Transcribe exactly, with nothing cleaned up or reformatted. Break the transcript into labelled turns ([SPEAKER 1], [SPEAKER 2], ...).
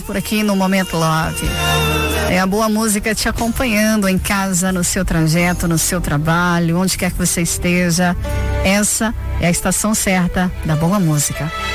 [SPEAKER 1] Por aqui no Momento Love. É a boa música te acompanhando em casa, no seu trajeto, no seu trabalho, onde quer que você esteja. Essa é a estação certa da boa música.